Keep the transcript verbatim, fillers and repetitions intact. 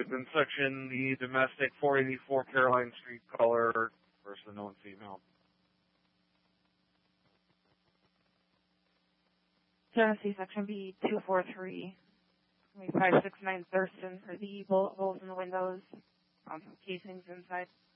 in section the domestic four eighty-four Caroline Street color versus the known female. Genesee section B two four three. five six nine Thurston for the bullet holes in the windows, um, casings inside.